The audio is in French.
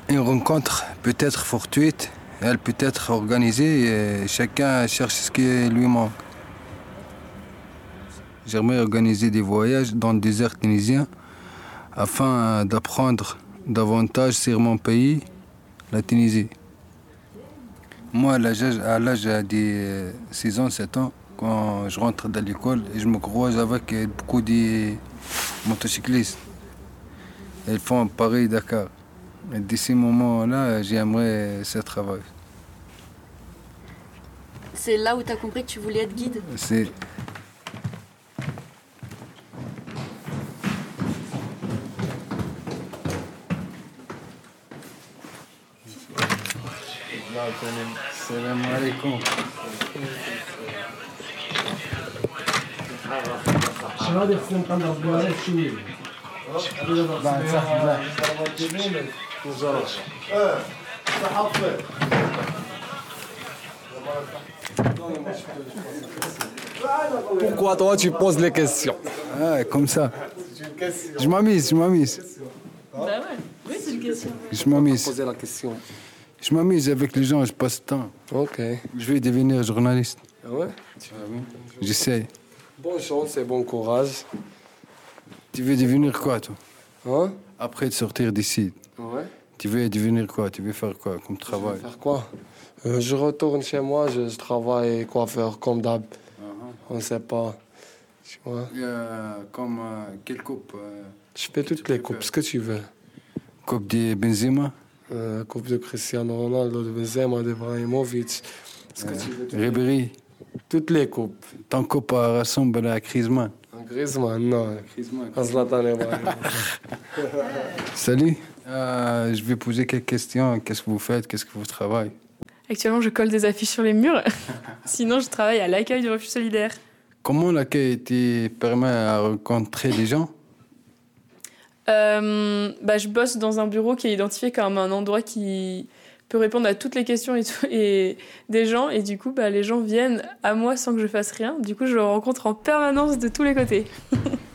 Une rencontre peut être fortuite, elle peut être organisée et chacun cherche ce qui lui manque. J'aimerais organiser des voyages dans le désert tunisien afin d'apprendre davantage sur mon pays, la Tunisie. Moi, à l'âge de 6 ans, 7 ans, quand je rentre dans l'école, je me croise avec beaucoup de motocyclistes. Ils font Paris-Dakar. Et de ces moments-là, j'aimerais ce travail. C'est là où tu as compris que tu voulais être guide? C'est... Salam alaikum. Pourquoi toi tu poses les questions? Ah, comme ça. Je m'amuse. Bah ouais, oui, c'est une question. Je m'amuse. Poser la question. Je m'amuse avec les gens, je passe le temps. Ok. Je vais devenir journaliste. Ah ouais? J'essaie. Bonne chance et bon courage. Tu veux devenir quoi, toi? Hein? Après de sortir d'ici, Ouais. tu veux devenir quoi? Tu veux faire quoi comme travail? Faire quoi? Je retourne chez moi, je travaille coiffeur comme d'hab. On ne sait pas. Tu vois? Comme quelle coupe? Je fais toutes les coupes, ce que tu veux. Coupe de Benzema? Coupe de Cristiano Ronaldo, de Benzema, de Ibrahimovic. Ce que tu veux. Ribéry? Toutes les coupes. Ton coupe ressemble à Griezmann. Un Griezmann, non. Un Zlatan Ibrahimovic. Salut. Je vais poser quelques questions. Qu'est-ce que vous faites? Qu'est-ce que vous travaillez? Actuellement, je colle des affiches sur les murs. Sinon, je travaille à l'accueil du refuge solidaire. Comment l'accueil te permet à rencontrer des gens? Je bosse dans un bureau qui est identifié comme un endroit qui peut répondre à toutes les questions et des gens. Et du coup, les gens viennent à moi sans que je fasse rien. Du coup, je les rencontre en permanence de tous les côtés.